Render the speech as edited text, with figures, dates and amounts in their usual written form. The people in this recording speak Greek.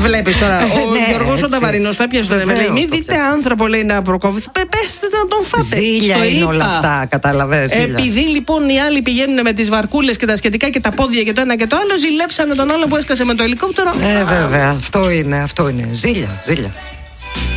Βλέπεις τώρα, ο Γιώργος ο Ταβαρινός το έπιασε τώρα. Λέει, μην δείτε άνθρωπο, λέει, να προκόβει. Πέφτετε να τον φάτε. Ζήλια είναι όλα αυτά, καταλαβαίνεις. Επειδή λοιπόν οι άλλοι πηγαίνουν με τις βαρκούλες και τα σχετικά και τα πόδια και το ένα και το άλλο, ζηλέψανε τον άλλο που έσκασε με το ελικόπτερο. Βέβαια, αυτό είναι. Ζήλια.